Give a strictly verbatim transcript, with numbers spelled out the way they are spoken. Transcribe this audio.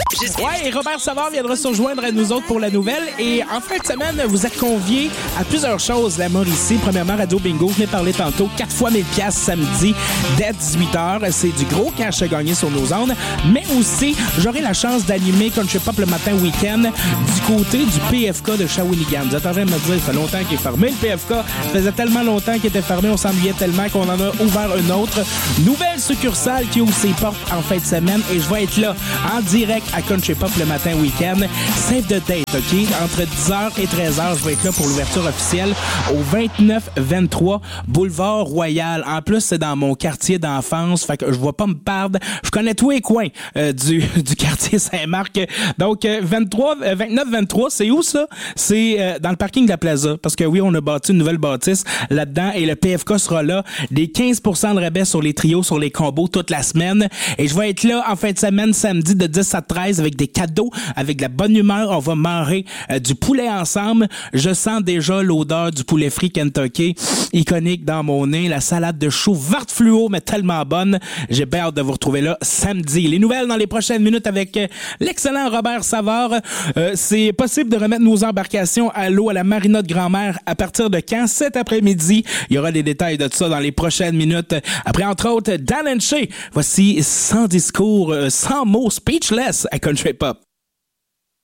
Ouais, et Robert Savard viendra se rejoindre à nous autres pour la nouvelle. Et en fin de semaine, vous êtes conviés à plusieurs choses, la Mauricie. Premièrement, Radio Bingo, je l'ai parlé tantôt, quatre fois mille piastres samedi dès dix-huit heures. C'est du gros cash à gagner sur nos ondes. Mais aussi, j'aurai la chance d'animer Country Pop le matin week-end du côté du P F K de Shawinigan. Vous êtes en train de me dire, ça fait longtemps qu'il est fermé, le P F K. Ça faisait tellement longtemps qu'il était fermé, on s'ennuyait tellement qu'on en a ouvert une autre. Nouvelle succursale qui ouvre ses portes en fin de semaine. Et je vais être là, en direct à Country Pop le matin week-end. Save the date, OK? Entre dix heures et treize heures, je vais être là pour l'ouverture officielle au vingt-neuf vingt-trois Boulevard Royal. En plus, c'est dans mon quartier d'enfance, fait que je vais pas me perdre. Je connais tous les coins euh, du, du quartier Saint-Marc. Donc, euh, vingt-trois, euh, vingt-neuf vingt-trois, c'est où ça? C'est euh, dans le parking de la Plaza. Parce que oui, on a bâti une nouvelle bâtisse là-dedans et le P F K sera là. Des quinze pour cent de rabais sur les trios, sur les combos toute la semaine. Et je vais être là en fin de semaine, samedi de dix à treize avec des cadeaux, avec de la bonne humeur. On va manger euh, du poulet ensemble. Je sens déjà l'odeur du poulet frit Kentucky, iconique dans mon nez. La salade de choux verte fluo, mais tellement bonne. J'ai bien hâte de vous retrouver là samedi. Les nouvelles dans les prochaines minutes avec euh, l'excellent Robert Savard. Euh, c'est possible de remettre nos embarcations à l'eau à la marina de Grand-Mère à partir de quand? Cet après-midi. Il y aura des détails de tout ça dans les prochaines minutes. Après, entre autres, Dan and Shay. Voici sans discours, euh, sans mots, speechless à Country Pop.